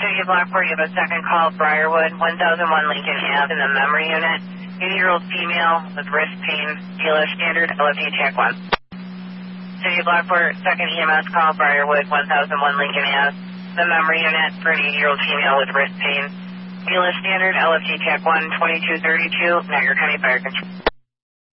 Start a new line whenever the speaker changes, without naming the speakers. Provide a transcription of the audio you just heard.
City of Lockport, you have a second call, Briarwood, 1001 Lincoln Ave in the memory unit. 80-year-old female with wrist pain, dealer standard, LFD check 1. City of Lockport, second EMS call, Briarwood, 1001 Lincoln Ave. The memory unit for an 80-year-old female with wrist pain. Dealer standard, LFD check 1, 2232, Niagara County Fire Control.